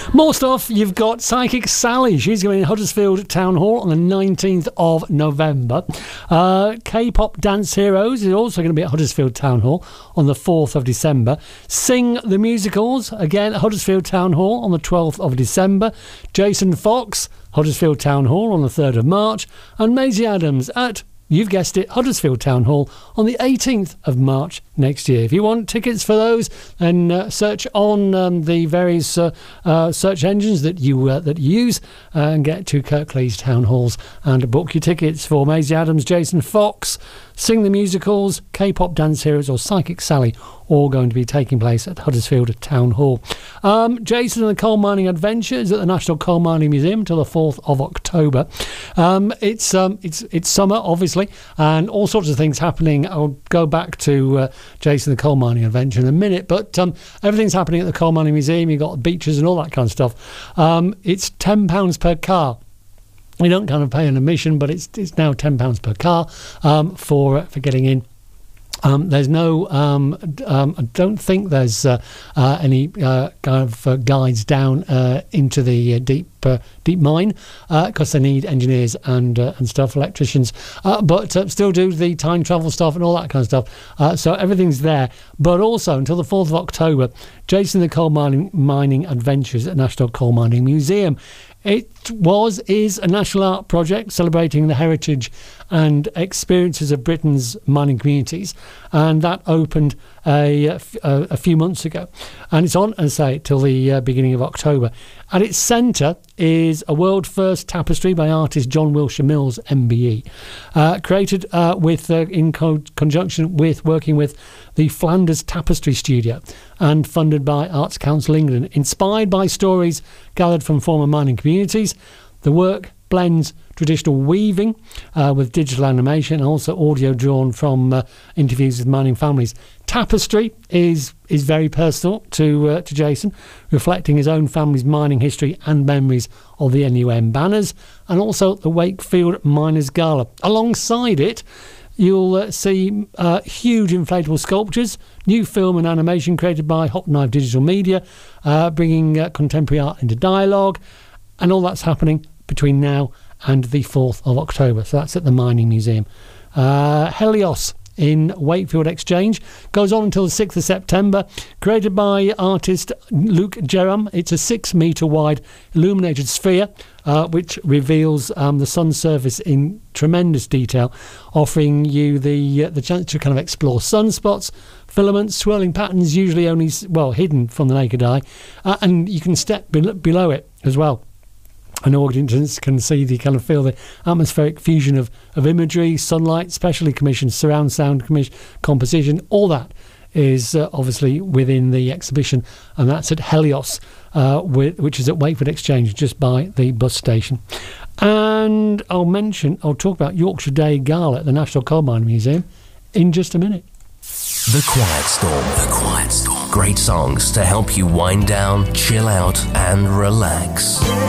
More stuff. You've got Psychic Sally. She's going to be in Huddersfield Town Hall on the 19th of November. K-pop Dance Heroes is also going to be at Huddersfield Town Hall on the 4th of December. Sing the Musicals, again at Huddersfield Town Hall on the 12th of December. Jason Fox, Huddersfield Town Hall on the 3rd of March. And Maisie Adams at, you've guessed it, Huddersfield Town Hall on the 18th of March next year. If you want tickets for those, then search on the various search engines that you use and get to Kirklees Town Halls and book your tickets for Maisie Adams, Jason Fox, Sing the Musicals, K-pop Dance Heroes or Psychic Sally, all going to be taking place at Huddersfield Town Hall. Jason and the Coal Mining Adventures at the National Coal Mining Museum till the 4th of October. It's summer, obviously, and all sorts of things happening. I'll go back to Jason the Coal Mining Adventure in a minute, but everything's happening at the Coal Mining Museum. You've got the beaches and all that kind of stuff. It's £10 per car. We don't kind of pay an admission, but it's now £10 per car for getting in. There's no, I don't think there's any kind of guides down into the deep mine because they need engineers and stuff, electricians, but still do the time travel stuff and all that kind of stuff. So everything's there. But also until the 4th of October, Jason the Coal Mining Adventures at National Coal Mining Museum. It is a national art project celebrating the heritage and experiences of Britain's mining communities, and that opened a few months ago, and it's on, as I say, till the beginning of October. At its centre is a world first tapestry by artist John Wilshire Mills MBE, created in conjunction with working with the Flanders Tapestry Studio and funded by Arts Council England. Inspired by stories gathered from former mining communities, the work blends traditional weaving with digital animation and also audio drawn from interviews with mining families. Tapestry is very personal to Jason, reflecting his own family's mining history and memories of the NUM banners and also the Wakefield Miners' Gala. Alongside it, you'll see huge inflatable sculptures, new film and animation created by Hot Knife Digital Media, bringing contemporary art into dialogue, and all that's happening between now and the 4th of October. So that's at the Mining Museum. Helios in Wakefield Exchange goes on until the 6th of September. Created by artist Luke Jerram, it's a 6-metre wide illuminated sphere which reveals the sun's surface in tremendous detail, offering you the chance to kind of explore sunspots, filaments, swirling patterns, usually only hidden from the naked eye, and you can step below it as well. An audience can see feel the atmospheric fusion of imagery, sunlight, specially commissioned surround sound composition. All that is obviously within the exhibition, and that's at Helios, which is at Wakefield Exchange, just by the bus station. And I'll talk about Yorkshire Day Gala at the National Coal Mining Museum in just a minute. The Quiet Storm. The Quiet Storm. Great songs to help you wind down, chill out, and relax.